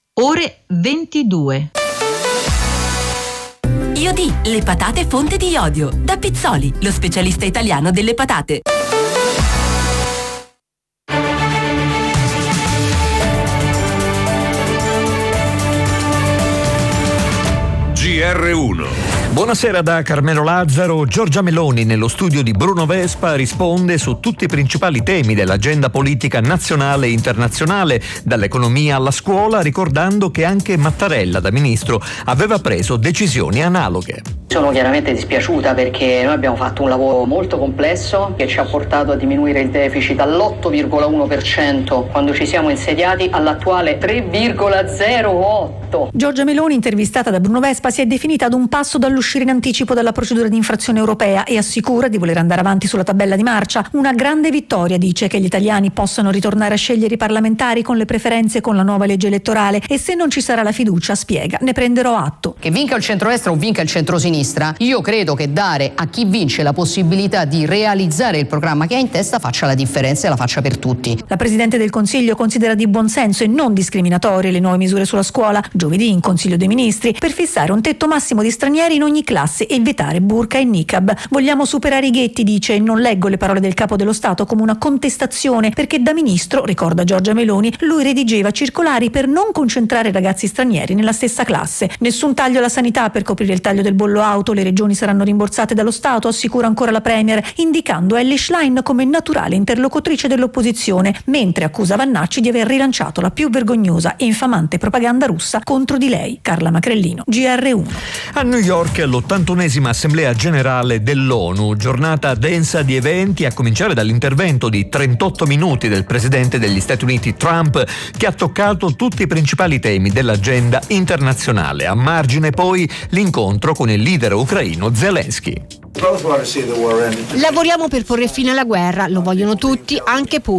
ore 22. Iodì, le patate fonte di iodio. Da Pizzoli, lo specialista italiano delle patate. GR1. Buonasera da Carmelo Lazzaro. Giorgia Meloni nello studio di Bruno Vespa risponde su tutti i principali temi dell'agenda politica nazionale e internazionale, dall'economia alla scuola, ricordando che anche Mattarella da ministro aveva preso decisioni analoghe. Sono chiaramente dispiaciuta perché noi abbiamo fatto un lavoro molto complesso che ci ha portato a diminuire il deficit dall'8,1% quando ci siamo insediati all'attuale 3,08%. Giorgia Meloni, intervistata da Bruno Vespa, si è definita ad un passo dall'uscire in anticipo dalla procedura di infrazione europea e assicura di voler andare avanti sulla tabella di marcia. Una grande vittoria, dice, che gli italiani possano ritornare a scegliere i parlamentari con le preferenze con la nuova legge elettorale, e se non ci sarà la fiducia, spiega, ne prenderò atto. Che vinca il centrodestra o vinca il centrosinistra, io credo che dare a chi vince la possibilità di realizzare il programma che ha in testa faccia la differenza e la faccia per tutti. La Presidente del Consiglio considera di buon senso e non discriminatorie le nuove misure sulla scuola, giovedì in Consiglio dei Ministri, per fissare un tetto massimo di stranieri in ogni classe e vietare burqa e niqab. Vogliamo superare i ghetti, dice, e non leggo le parole del Capo dello Stato come una contestazione, perché da ministro, ricorda Giorgia Meloni, lui redigeva circolari per non concentrare i ragazzi stranieri nella stessa classe. Nessun taglio alla sanità per coprire il taglio del bollo auto, le regioni saranno rimborsate dallo Stato, assicura ancora la Premier, indicando Elly Schlein come naturale interlocutrice dell'opposizione, mentre accusa Vannacci di aver rilanciato la più vergognosa e infamante propaganda russa contro di lei. Carla Macrellino, GR1. A New York l'81esima Assemblea Generale dell'ONU, giornata densa di eventi, a cominciare dall'intervento di 38 minuti del presidente degli Stati Uniti Trump, che ha toccato tutti i principali temi dell'agenda internazionale. A margine poi l'incontro con il leader ucraino Zelensky. Lavoriamo per porre fine alla guerra, lo vogliono tutti, anche Putin.